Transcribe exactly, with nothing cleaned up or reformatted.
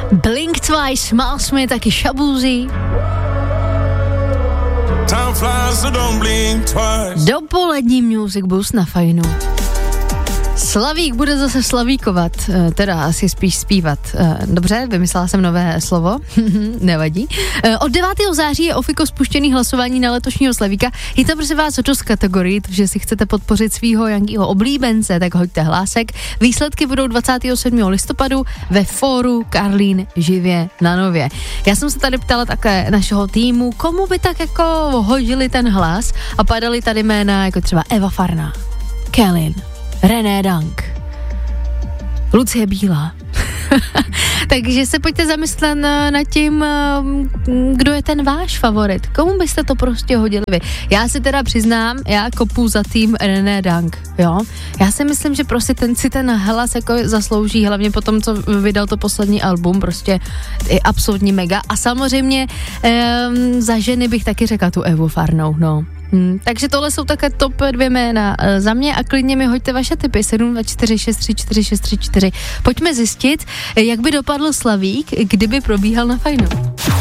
Blink Twice, Mal Smith, taky Shabuzi. Dopolední Music Boost na Fajnu. Slavík bude zase slavíkovat, teda asi spíš zpívat. Dobře, vymyslela jsem nové slovo, nevadí. Od devátého září je ofiko spuštěný hlasování na letošního slavíka. Je to prosím vás dost kategorii, že si chcete podpořit svýho nějakého oblíbence, tak hoďte hlásek. Výsledky budou dvacátého sedmého listopadu ve fóru Karlín živě na Nově. Já jsem se tady ptala také našeho týmu, komu by tak jako hodili ten hlas a padaly tady jména jako třeba Eva Farná, Kellyn, René Dank, Lucie Bílá. Takže se pojďte zamyslet nad tím, kdo je ten váš favorit. Komu byste to prostě hodili vy? Já si teda přiznám, já kopu za tým René Dank, jo. Já si myslím, že prostě ten si ten hlas jako zaslouží, hlavně po tom, co vydal to poslední album, prostě je absolutní mega. A samozřejmě um, za ženy bych taky řekla tu Evu Farnou, no. Hmm, takže tohle jsou také top dvě jména e, za mě a klidně mi hoďte vaše tipy sedm dva čtyři šest tři čtyři šest tři čtyři. Pojďme zjistit, jak by dopadl Slavík, kdyby probíhal na Fajnu.